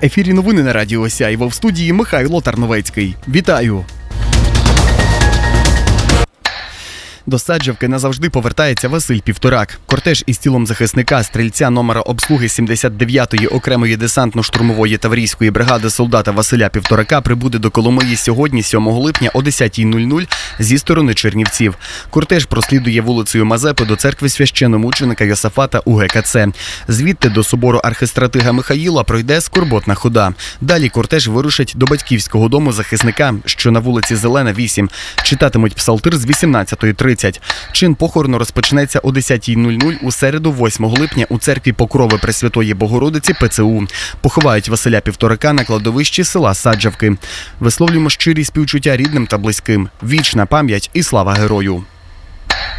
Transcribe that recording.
ефірі новини на Радіо Сяйво, в студії Михайло Тарновецький. Вітаю! До Саджавки назавжди повертається Василь Півторак. Кортеж із тілом захисника, стрільця номера обслуги 79-ї окремої десантно-штурмової таврійської бригади солдата Василя Півторака прибуде до Коломиї сьогодні, 7 липня о 10:00 зі сторони Чернівців. Кортеж прослідує вулицею Мазепи до церкви священномученика Йосафата УГКЦ. Звідти до собору архистратига Михаїла пройде скорботна хода. Далі кортеж вирушить до батьківського дому захисника, що на вулиці Зелена, 8. Читатимуть псалтир з 18:30. Чин похорону розпочнеться о 10:00 у середу, 8 липня, у церкві Покрови Пресвятої Богородиці ПЦУ. Поховають Василя Півторака на кладовищі села Саджавки. Висловлюємо щирі співчуття рідним та близьким. Вічна пам'ять і слава герою!